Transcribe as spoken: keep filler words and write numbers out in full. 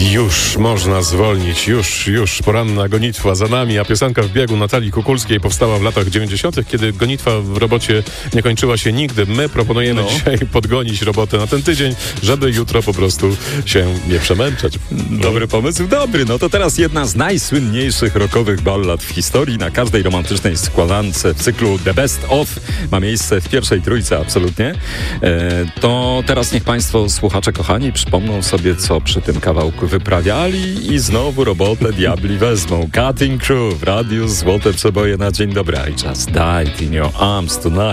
Już można zwolnić, już, już poranna gonitwa za nami, a piosenka w biegu Natalii Kukulskiej powstała w latach dziewięćdziesiątych, kiedy gonitwa w robocie nie kończyła się nigdy. My proponujemy no. dzisiaj podgonić robotę na ten tydzień, żeby jutro po prostu się nie przemęczać. Dobry pomysł, dobry. No to teraz jedna z najsłynniejszych rockowych ballad w historii. Na każdej romantycznej składance w cyklu The Best Of ma miejsce w pierwszej trójce absolutnie. E, to teraz niech państwo, słuchacze kochani, przypomną sobie, co przy tym kawałku wyprawiali i znowu robotę diabli wezmą. Cutting Crew w radiu Złote Przeboje na dzień dobry. I just died in your arms tonight.